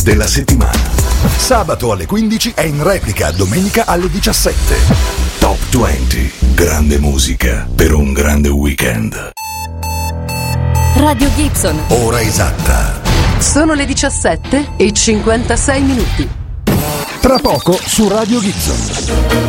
della settimana. Sabato alle 15 è in replica domenica alle 17. Top 20. Grande musica per un grande weekend. Radio Gibson. Ora esatta. Sono le 17:56. Tra poco su Radio Gibson.